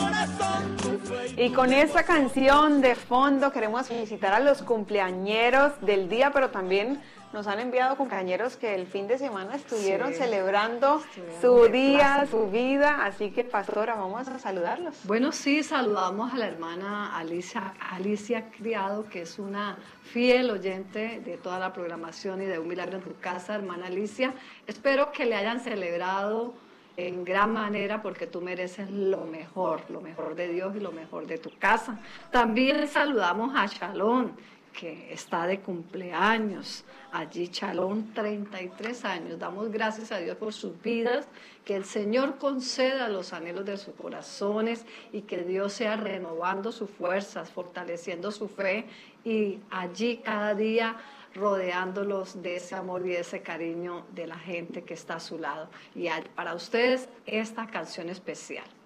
Y con esta canción de fondo queremos felicitar a los cumpleañeros del día, pero también nos han enviado cumpleañeros que el fin de semana estuvieron celebrando su día, su vida, así que pastora, vamos a saludarlos. Bueno, sí, saludamos a la hermana Alicia Criado, que es una fiel oyente de toda la programación y de Un Milagro en tu Casa, hermana Alicia. Espero que le hayan celebrado en gran manera porque tú mereces lo mejor de Dios y lo mejor de tu casa. También saludamos a Shalom, que está de cumpleaños. Allí Shalom, 33 años. Damos gracias a Dios por sus vidas, que el Señor conceda los anhelos de sus corazones y que Dios sea renovando sus fuerzas, fortaleciendo su fe y allí cada día rodeándolos de ese amor y de ese cariño de la gente que está a su lado. Y para ustedes esta canción especial.